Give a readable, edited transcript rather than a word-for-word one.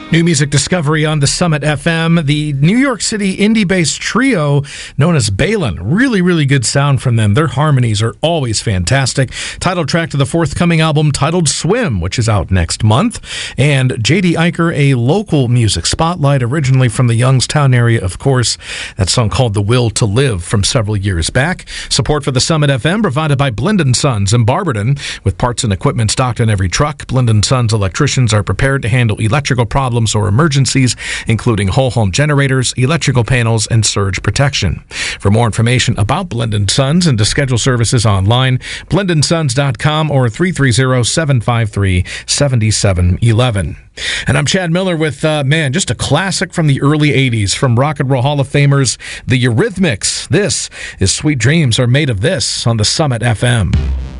New music discovery on the Summit FM. The New York City indie-based trio known as Balin. Really, really good sound from them. Their harmonies are always fantastic. Title track to the forthcoming album titled Swim, which is out next month. And J.D. Eicher, a local music spotlight, originally from the Youngstown area, of course. That song called The Will to Live from several years back. Support for the Summit FM provided by Blind & Sons in Barberton. With parts and equipment stocked in every truck, Blind & Sons electricians are prepared to handle electrical problems or emergencies, including whole home generators, electrical panels, and surge protection. For more information about Blind & Sons and to schedule services online, blindandsons.com or 330-753-7711. And I'm Chad Miller with, just a classic from the early 80s from Rock and Roll Hall of Famers, the Eurythmics. This is Sweet Dreams Are Made of This on the Summit FM.